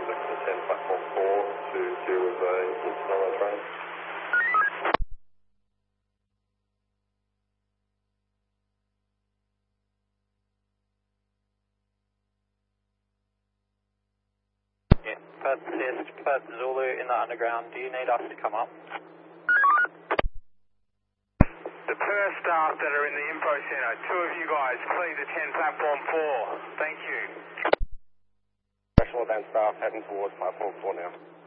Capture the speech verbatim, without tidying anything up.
to ten platform four to deal with the incident on the train. Yeah, Perth Assist, Perth Zulu in the underground. Do you need us to come up? The Perth staff that are in the info centre, two of you guys, please attend platform four. Thank you. National Band staff heading towards platform four now.